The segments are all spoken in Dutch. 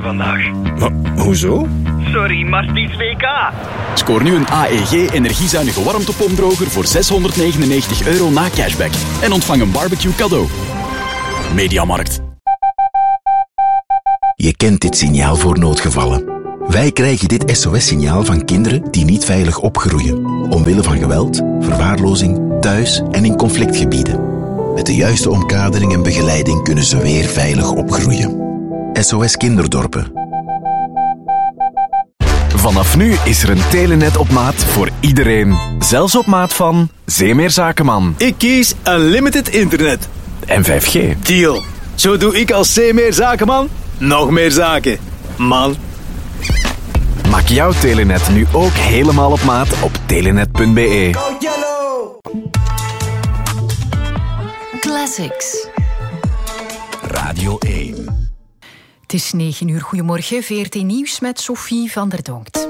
vandaag. Maar, hoezo? Sorry, maar het is WK. Scoor nu een AEG energiezuinige warmtepompdroger voor €699 na cashback. En ontvang een barbecue cadeau. Mediamarkt. Je kent dit signaal voor noodgevallen. Wij krijgen dit SOS-signaal van kinderen die niet veilig opgroeien. Omwille van geweld, verwaarlozing, thuis en in conflictgebieden. Met de juiste omkadering en begeleiding kunnen ze weer veilig opgroeien. SOS Kinderdorpen. Vanaf nu is er een telenet op maat voor iedereen. Zelfs op maat van Zeemeer Zakenman. Ik kies Unlimited Internet. En 5G. Deal. Zo doe ik als Zeemeer Zakenman nog meer zaken. Man. Maak jouw telenet nu ook helemaal op maat op telenet.be. Classics. Radio 1. Het is 9:00. Goedemorgen, VRT Nieuws met Sophie van der Donkt.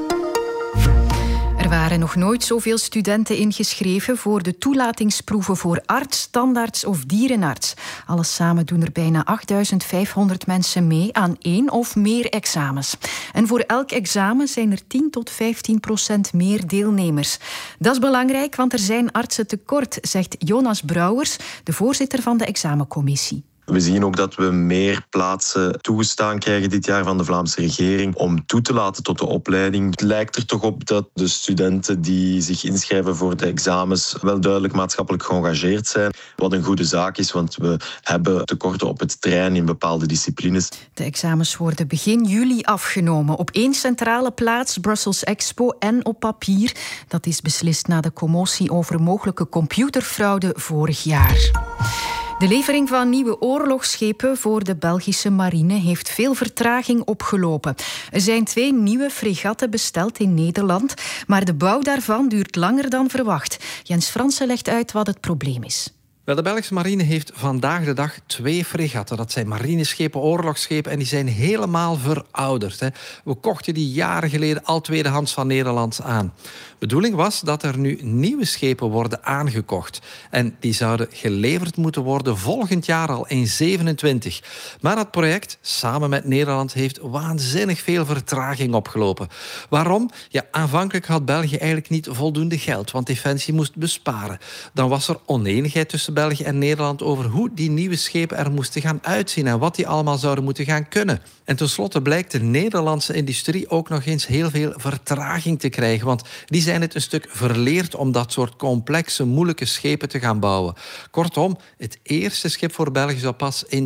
Er waren nog nooit zoveel studenten ingeschreven voor de toelatingsproeven voor arts, tandarts of dierenarts. Alles samen doen er bijna 8.500 mensen mee aan 1 of meer examens. En voor elk examen zijn er 10 tot 15% meer deelnemers. Dat is belangrijk, want er zijn artsen tekort, zegt Jonas Brouwers, de voorzitter van de examencommissie. We zien ook dat we meer plaatsen toegestaan krijgen dit jaar van de Vlaamse regering om toe te laten tot de opleiding. Het lijkt er toch op dat de studenten die zich inschrijven voor de examens wel duidelijk maatschappelijk geëngageerd zijn. Wat een goede zaak is, want we hebben tekorten op het terrein in bepaalde disciplines. De examens worden begin juli afgenomen. Op 1 centrale plaats, Brussels Expo, en op papier. Dat is beslist na de commotie over mogelijke computerfraude vorig jaar. De levering van nieuwe oorlogsschepen voor de Belgische marine heeft veel vertraging opgelopen. Er zijn 2 nieuwe fregatten besteld in Nederland, maar de bouw daarvan duurt langer dan verwacht. Jens Fransen legt uit wat het probleem is. Wel, de Belgische marine heeft vandaag de dag 2 fregatten. Dat zijn marineschepen, oorlogsschepen, en die zijn helemaal verouderd. We kochten die jaren geleden al tweedehands van Nederland aan. De bedoeling was dat er nu nieuwe schepen worden aangekocht. En die zouden geleverd moeten worden volgend jaar al in 27. Maar dat project, samen met Nederland, heeft waanzinnig veel vertraging opgelopen. Waarom? Ja, aanvankelijk had België eigenlijk niet voldoende geld, want Defensie moest besparen. Dan was er onenigheid tussen België en Nederland over hoe die nieuwe schepen er moesten gaan uitzien en wat die allemaal zouden moeten gaan kunnen. En tenslotte blijkt de Nederlandse industrie ook nog eens heel veel vertraging te krijgen, want die zijn het een stuk verleerd om dat soort complexe, moeilijke schepen te gaan bouwen. Kortom, het eerste schip voor België zou pas in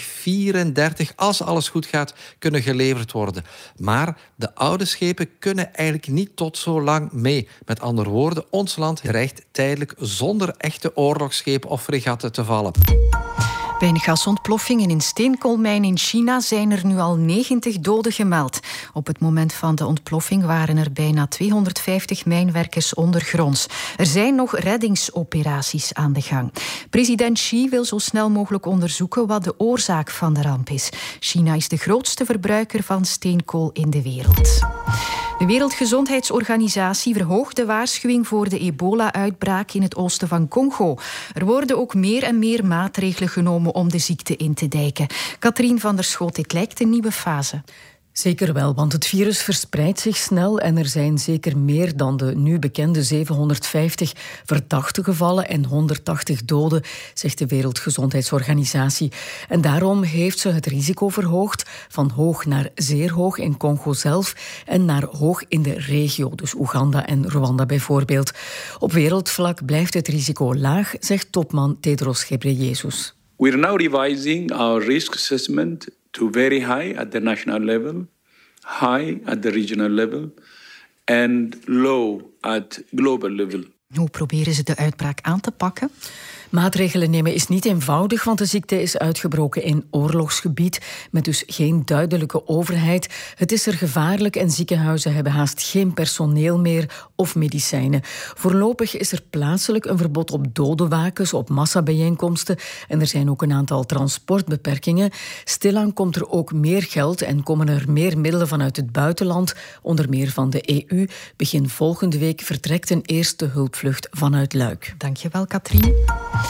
2034, als alles goed gaat, kunnen geleverd worden. Maar de oude schepen kunnen eigenlijk niet tot zo lang mee. Met andere woorden, ons land dreigt tijdelijk zonder echte oorlogsschepen of fregatten te vallen. Bij een gasontploffing in een steenkoolmijn in China zijn er nu al 90 doden gemeld. Op het moment van de ontploffing waren er bijna 250 mijnwerkers ondergronds. Er zijn nog reddingsoperaties aan de gang. President Xi wil zo snel mogelijk onderzoeken wat de oorzaak van de ramp is. China is de grootste verbruiker van steenkool in de wereld. De Wereldgezondheidsorganisatie verhoogt de waarschuwing voor de ebola-uitbraak in het oosten van Congo. Er worden ook meer en meer maatregelen genomen om de ziekte in te dijken. Katrien van der Schoot, dit lijkt een nieuwe fase. Zeker wel, want het virus verspreidt zich snel en er zijn zeker meer dan de nu bekende 750 verdachte gevallen en 180 doden, zegt de Wereldgezondheidsorganisatie. En daarom heeft ze het risico verhoogd van hoog naar zeer hoog in Congo zelf en naar hoog in de regio, dus Oeganda en Rwanda bijvoorbeeld. Op wereldvlak blijft het risico laag, zegt topman Tedros Ghebreyesus. We are now revising our risk assessment to very high at the national level, high at the regional level and low at global level. Hoe proberen ze de uitbraak aan te pakken? Maatregelen nemen is niet eenvoudig, want de ziekte is uitgebroken in oorlogsgebied, met dus geen duidelijke overheid. Het is er gevaarlijk en ziekenhuizen hebben haast geen personeel meer of medicijnen. Voorlopig is er plaatselijk een verbod op dodenwakens, op massabijeenkomsten en er zijn ook een aantal transportbeperkingen. Stilaan komt er ook meer geld en komen er meer middelen vanuit het buitenland, onder meer van de EU. Begin volgende week vertrekt een eerste hulpvlucht vanuit Luik. Dankjewel, Katrien.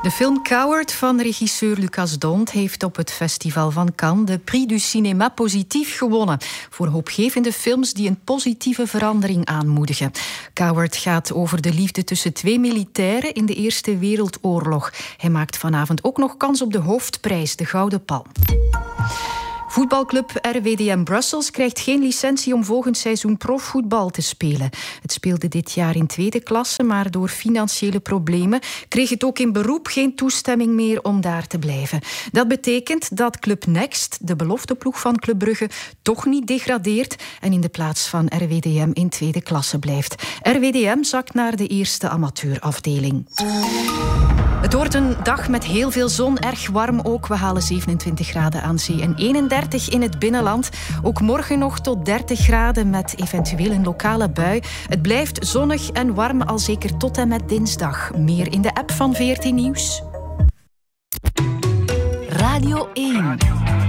De film Coward van regisseur Lucas Dont heeft op het Festival van Cannes de Prix du Cinéma Positief gewonnen. Voor hoopgevende films die een positieve verandering aanmoedigen. Coward gaat over de liefde tussen twee militairen in de Eerste Wereldoorlog. Hij maakt vanavond ook nog kans op de hoofdprijs, de Gouden Palm. Voetbalclub RWDM Brussels krijgt geen licentie om volgend seizoen profvoetbal te spelen. Het speelde dit jaar in tweede klasse, maar door financiële problemen kreeg het ook in beroep geen toestemming meer om daar te blijven. Dat betekent dat Club Next, de belofteploeg van Club Brugge, toch niet degradeert en in de plaats van RWDM in tweede klasse blijft. RWDM zakt naar de eerste amateurafdeling. Het wordt een dag met heel veel zon, erg warm ook. We halen 27 graden aan zee en 31 in het binnenland. Ook morgen nog tot 30 graden met eventueel een lokale bui. Het blijft zonnig en warm al zeker tot en met dinsdag. Meer in de app van VRT Nieuws. Radio 1.